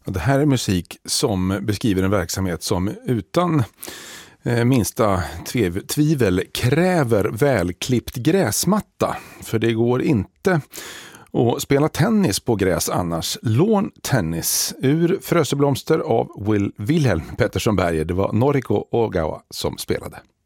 Det här är musik som beskriver en verksamhet som utan minsta tvivel kräver välklippt gräsmatta. För det går inte att spela tennis på gräs annars. Lawn Tennis ur Fröseblomster av Wilhelm Pettersson Berger. Det var Noriko Ogawa som spelade.